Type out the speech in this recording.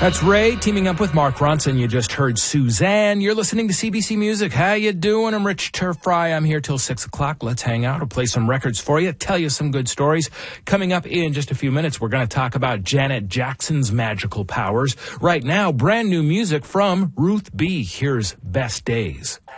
That's Ray teaming up with Mark Ronson. You just heard Suzanne. You're listening to CBC Music. How you doing? I'm Rich Turfry. I'm here till 6 o'clock. Let's hang out. I'll play some records for you, tell you some good stories. Coming up in just a few minutes, we're going to talk about Janet Jackson's magical powers. Right now, brand new music from Ruth B. Here's Best Days.